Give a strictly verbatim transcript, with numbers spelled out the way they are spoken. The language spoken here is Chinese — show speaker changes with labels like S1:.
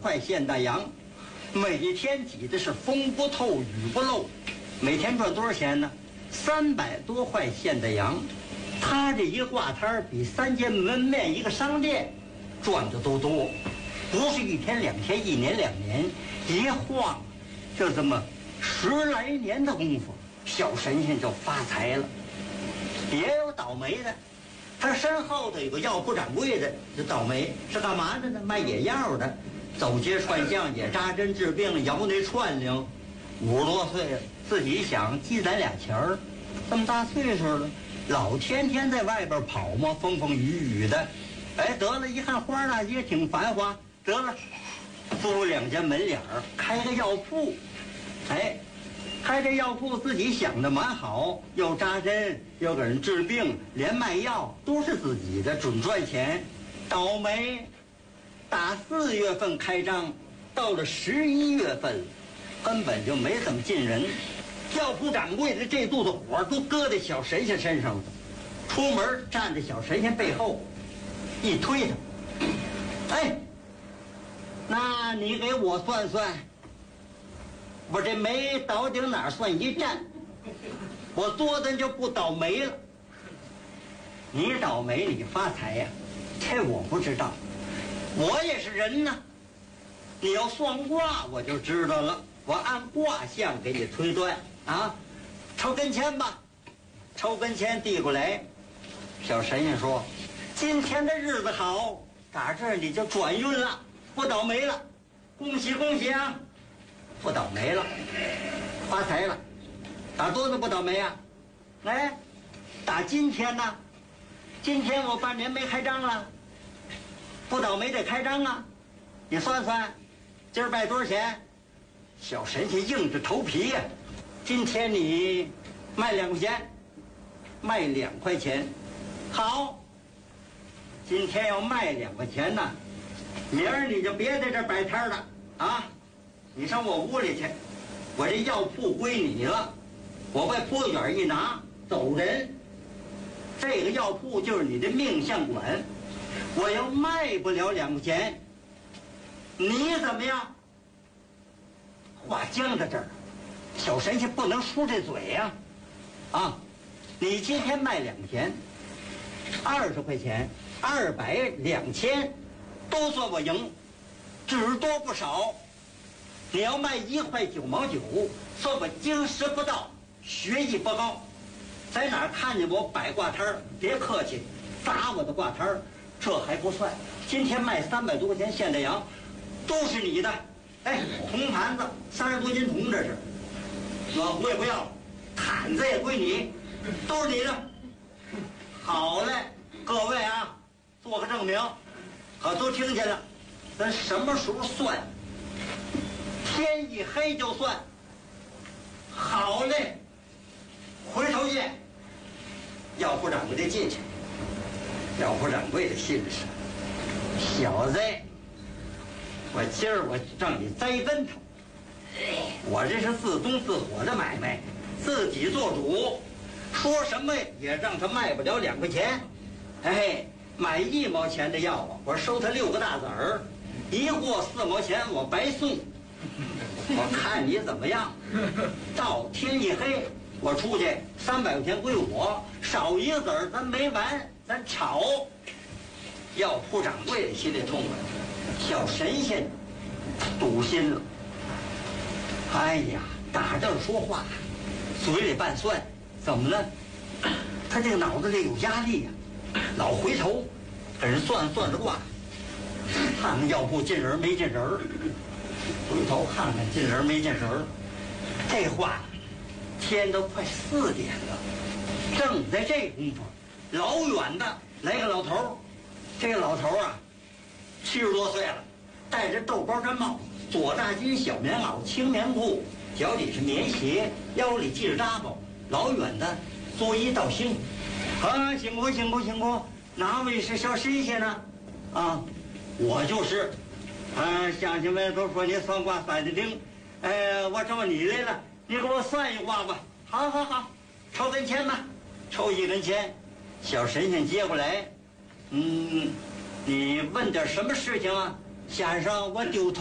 S1: 块现大洋，每天挤的是风不透雨不漏，每天赚多少钱呢？三百多块现大洋。他这一挂摊儿，比三间门面一个商店赚的都多，不是一天两天，一年两年，一晃就这么十来年的功夫，小神仙就发财了。也有倒霉的，他身后头有个药铺掌柜的，就倒霉，是干嘛的呢？卖野药的，走街串巷也扎针治病，摇那串铃。五十多岁了，自己想积攒俩钱儿，这么大岁数了，老天天在外边跑嘛，风风雨雨的。哎，得了，一看花大街挺繁华，得了，租两间门脸儿，开个药铺。哎，开这药铺自己想的蛮好，又扎针又给人治病，连卖药都是自己的，准赚钱。倒霉，打四月份开张，到了十一月份了，根本就没怎么进人。药铺掌柜的这肚子火都搁在小神仙身上了，出门站在小神仙背后，一推他，哎，那你给我算算，我这煤到底哪算一站？我多的就不倒霉了。你倒霉你发财呀、啊，这我不知道，我也是人呐。你要算卦我就知道了，我按卦象给你推断啊。抽根签吧，抽根签递过来。小神仙说：“今天的日子好，打这儿你就转运了，不倒霉了，恭喜恭喜啊！不倒霉了，发财了，打多少不倒霉啊？哎，打今天呢？今天我半年没开张了，不倒霉得开张啊！你算算，今儿卖多少钱？”小神仙硬着头皮呀、啊，今天你卖两块钱，卖两块钱，好。今天要卖两块钱呢，明儿你就别在这儿摆摊了啊！你上我屋里去，我这药铺归你了，我把铺卷一拿走人。这个药铺就是你的命相馆，我要卖不了两块钱，你怎么样？话僵在这儿，小神仙不能输这嘴呀、啊！啊，你今天卖两块钱，二十块钱。二百两千，都算我赢，只多不少。你要卖一块九毛九，算我经师不到，学艺不高。在哪儿看见我摆挂摊儿，别客气，砸我的挂摊儿，这还不算。今天卖三百多块钱现代洋，都是你的。哎，铜盘子三十多斤铜，这是。暖壶也不要，毯子也归你，都是你的。好嘞，各位啊！做个证明，好，都听见了。咱什么时候算？天一黑就算。好嘞，回头见。药铺掌柜的进去，药铺掌柜的心里是：小子，我今儿我让你栽跟头。我这是自宗自火的买卖，自己做主，说什么也让他卖不了两块钱。哎。买一毛钱的药啊，我收他六个大子儿，一货四毛钱，我白送。我看你怎么样？到天一黑，我出去三百块钱归我，少一个子儿咱没完，咱吵。药铺掌柜的心里痛快，小神仙堵心了。哎呀，打这儿说话，嘴里拌蒜，怎么了？他这个脑子里有压力呀、啊。老回头给人算算着卦，看看药铺进人没进人，回头看看进人没进人。这话天都快四点了，正在这功夫，老远的来个老头。这个老头啊，七十多岁了，戴着豆包毡帽，左大襟小棉袄青棉裤，脚底是棉鞋，腰里系着扎包，老远的作揖道兴。啊，辛苦辛苦辛苦！哪位是小神仙呢？啊，我就是。啊，乡亲们都说你算卦算得灵，呃，我找你来了，你给我算一卦吧。好好好，抽根签吧，抽一根签。小神仙接过来，嗯，你问点什么事情啊？先生，我丢头。